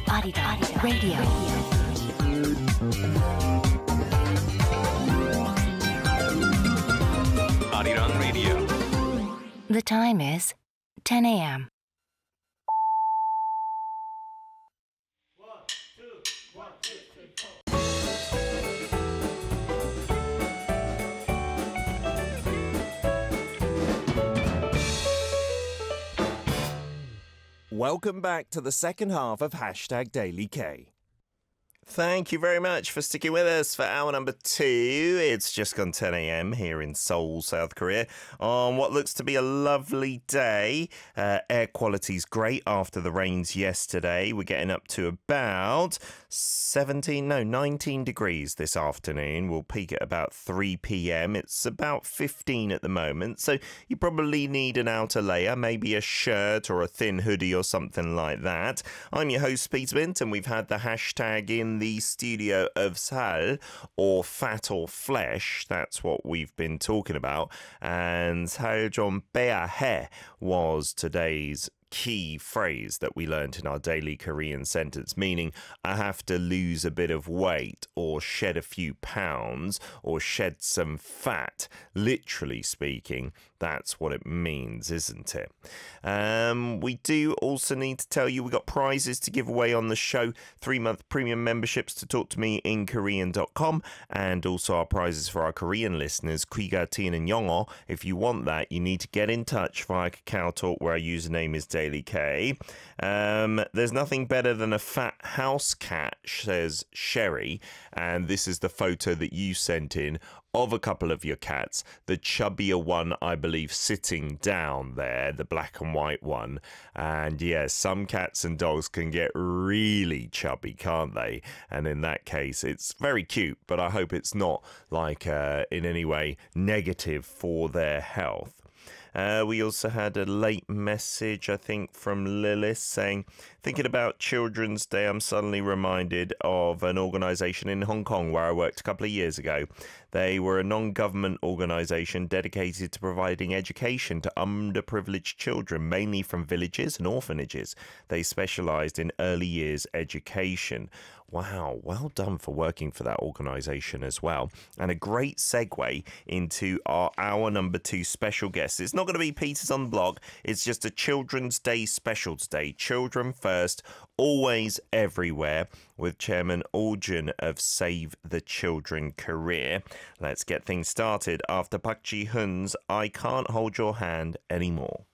Arirang Radio. Arirang Radio. The time is 10 a.m. Welcome back to the second half of Hashtag Daily K. Thank you very much for sticking with us for hour number 2. It's just gone 10 a.m. here in Seoul, South Korea, on what looks to be a lovely day. Air quality's great after the rains yesterday. We're getting up to about 19 degrees this afternoon. We'll peak at about 3 p.m. It's about 15 at the moment, so you probably need an outer layer, maybe a shirt or a thin hoodie or something like that. I'm your host, Peter Bint, and we've had the hashtag in the studio of Sal, or fat or flesh. That's what we've been talking about. And Sal 좀 빼야 해 was today's key phrase that we learnt in our daily Korean sentence, meaning I have to lose a bit of weight or shed a few pounds or shed some fat. Literally speaking, that's what it means, isn't it? We do also need to tell you we got prizes to give away on the show, 3-month premium memberships to talk to me in Korean.com, and also our prizes for our Korean listeners, Kwiga, Tien and Yongo. If you want that, you need to get in touch via Kakao Talk, where our username is Daily K. There's nothing better than a fat house cat, says Sherry, and this is the photo that you sent in of a couple of your cats. The chubbier one, I believe, sitting down there, the black and white one. And yes, some cats and dogs can get really chubby, can't they? And in that case, it's very cute, but I hope it's not like in any way negative for their health. We also had a late message, I think, from Lilith saying, thinking about Children's Day, I'm suddenly reminded of an organisation in Hong Kong where I worked a couple of years ago. They were a non-government organisation dedicated to providing education to underprivileged children, mainly from villages and orphanages. They specialised in early years education. Wow, well done for working for that organisation as well. And a great segue into our hour number 2 special guest. It's not going to be Peters on the Block. It's just a Children's Day special today. Children first, always everywhere, with Chairman Oljun of Save the Children Korea. Let's get things started after Park Ji-hoon's I Can't Hold Your Hand Anymore.